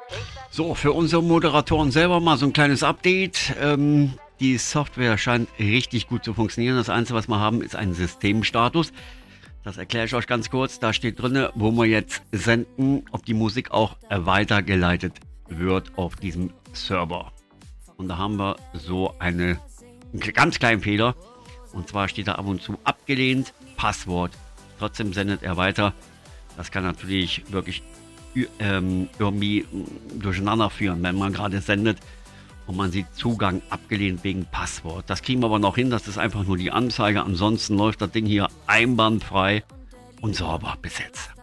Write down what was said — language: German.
So, für unsere Moderatoren selber mal so ein kleines Update. Die Software scheint richtig gut zu funktionieren. Das Einzige, was wir haben, ist ein Systemstatus. Das erkläre ich euch ganz kurz. Da steht drin, wo wir jetzt senden, ob die Musik auch weitergeleitet wird auf diesem Server. Und da haben wir so einen ganz kleinen Fehler. Und zwar steht da ab und zu abgelehnt, Passwort. Trotzdem sendet er weiter. Das kann natürlich wirklich irgendwie durcheinander führen, wenn man gerade sendet und man sieht Zugang abgelehnt wegen Passwort. Das kriegen wir aber noch hin, das ist einfach nur die Anzeige. Ansonsten läuft das Ding hier einwandfrei und sauber bis jetzt.